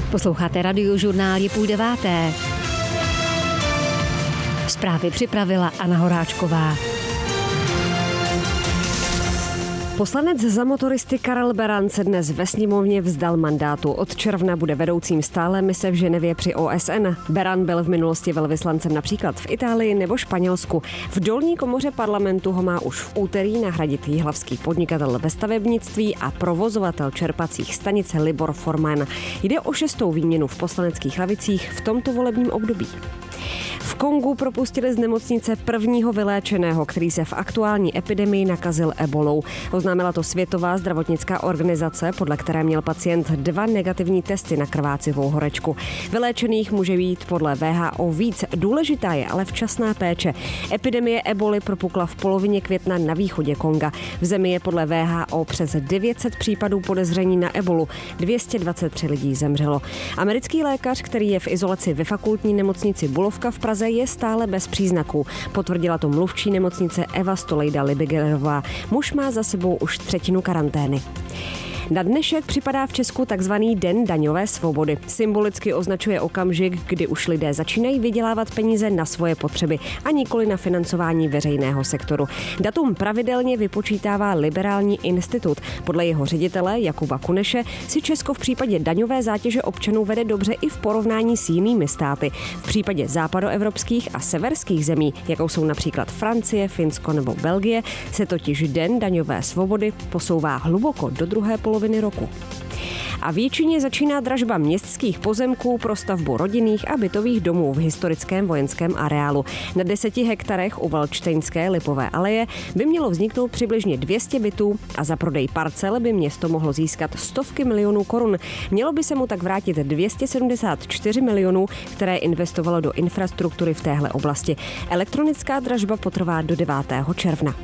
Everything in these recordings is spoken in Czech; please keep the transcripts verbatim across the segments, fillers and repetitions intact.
Posloucháte Radiožurnál, je půl deváté. Zprávy připravila Anna Horáčková. Poslanec za motoristy Karel Beran se dnes ve sněmovně vzdal mandátu. Od června bude vedoucím stálé mise v Ženevě při O S N. Beran byl v minulosti velvyslancem například v Itálii nebo Španělsku. V dolní komoře parlamentu ho má už v úterý nahradit jihlavský podnikatel ve stavebnictví a provozovatel čerpacích stanic Libor Forman. Jde o šestou výměnu v poslaneckých lavicích v tomto volebním období. V Kongu propustili z nemocnice prvního vyléčeného, který se v aktuální epidemii nakazil ebolou. Oznámila to Světová zdravotnická organizace, podle které měl pacient dva negativní testy na krvácivou horečku. Vyléčených může být podle W H O víc, důležitá je ale včasná péče. Epidemie eboly propukla v polovině května na východě Konga. V zemi je podle W H O přes devět set případů podezření na ebolu. dvě stě dvacet tři lidí zemřelo. Americký lékař, který je v izolaci ve fakultní nemocnici Bulovka v Praze, je stále bez příznaků. Potvrdila to mluvčí nemocnice Eva Stolejda Libigerová. Muž má za sebou už třetinu karantény. Na dnešek připadá v Česku takzvaný Den daňové svobody. Symbolicky označuje okamžik, kdy už lidé začínají vydělávat peníze na svoje potřeby a nikoli na financování veřejného sektoru. Datum pravidelně vypočítává Liberální institut. Podle jeho ředitele Jakuba Kuneše si Česko v případě daňové zátěže občanů vede dobře i v porovnání s jinými státy. V případě západoevropských a severských zemí, jakou jsou například Francie, Finsko nebo Belgie, se totiž Den daňové svobody posouvá hluboko do druhé poloviny roku. A v Jičíně začíná dražba městských pozemků pro stavbu rodinných a bytových domů v historickém vojenském areálu. Na deseti hektarech u Valčtejnské Lipové aleje by mělo vzniknout přibližně dvě stě bytů a za prodej parcel by město mohlo získat stovky milionů korun. Mělo by se mu tak vrátit dvě stě sedmdesát čtyři milionů, které investovalo do infrastruktury v téhle oblasti. Elektronická dražba potrvá do devátého června.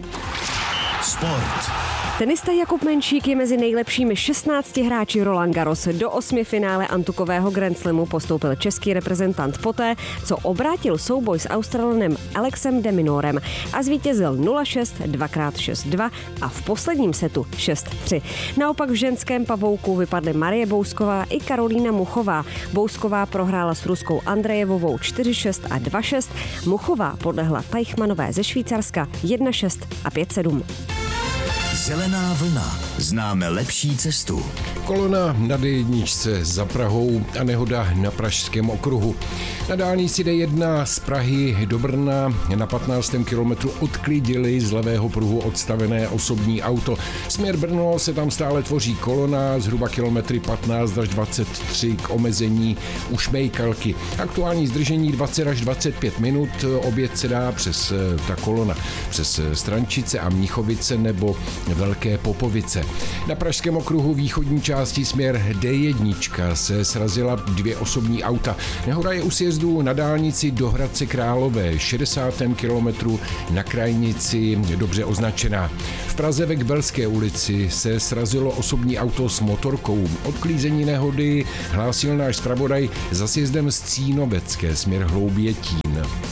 Sport. Tenista Jakub Menšík je mezi nejlepšími šestnácti hráči Roland Garros. Do osmi finále antukového Grand Slamu postoupil český reprezentant poté, co obrátil souboj s Australanem Alexem de Minorem a zvítězil nula šest, dvakrát šest dva a v posledním setu šest tři. Naopak v ženském pavouku vypadly Marie Bousková i Karolína Muchová. Bousková prohrála s ruskou Andrejevovou čtyři šest a dva šest. Muchová podlehla Teichmannové ze Švýcarska jedna šest a pět sedm. Zelená vlna. Známe lepší cestu. Kolona na D jedna za Prahou a nehoda na Pražském okruhu. Na dálnici D jedna z Prahy do Brna na patnáctém kilometru odklidili z levého pruhu odstavené osobní auto. Směr Brno se tam stále tvoří kolona, zhruba kilometry patnáct až dvacet tři k omezení u Šmejkalky. Aktuální zdržení dvacet až dvacet pět minut, obět se dá přes ta kolona, přes Strančice a Mnichovice nebo Velké Popovice. Na Pražském okruhu východní části směr D jedna se srazila dvě osobní auta. Nehoda je u sjezdu na dálnici do Hradce Králové, šedesátém kilometru na krajnici dobře označená. V Praze ve Kbelské ulici se srazilo osobní auto s motorkou. Odklízení nehody hlásil náš zpravodaj za sjezdem z Cínovecké směr Hloubětín.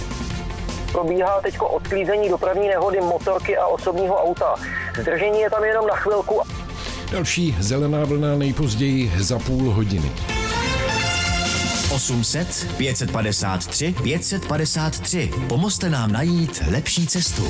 Probíhá teď odklízení dopravní nehody motorky a osobního auta. Zdržení je tam jenom na chvilku. Další zelená vlna nejpozději za půl hodiny. osm set, pět set padesát tři, pět set padesát tři. Pomozte nám najít lepší cestu.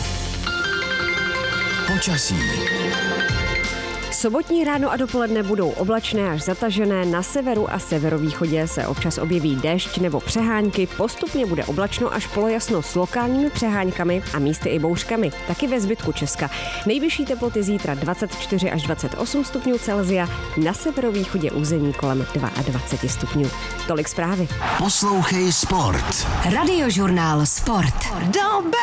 Počasí. Sobotní ráno a dopoledne budou oblačné až zatažené, na severu a severovýchodě se občas objeví déšť nebo přehánky, postupně bude oblačno až polojasno s lokálními přeháňkami a místy i bouřkami, taky ve zbytku Česka. Nejvyšší teploty zítra dvacet čtyři až dvacet osm stupňů Celsia, na severovýchodě území kolem dvacet dva stupňů. Tolik zprávy. Poslouchej Sport. Radiožurnál Sport.